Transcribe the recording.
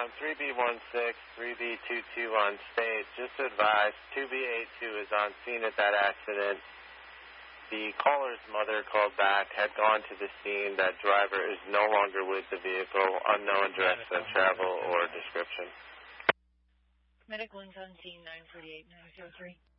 3B16, 3B22 on state. Just to advise, 2B82 is on scene at that accident. The caller's mother called back, had gone to the scene. That driver is no longer with the vehicle. Unknown direction of travel or description. Medic 1's on scene, 948-903.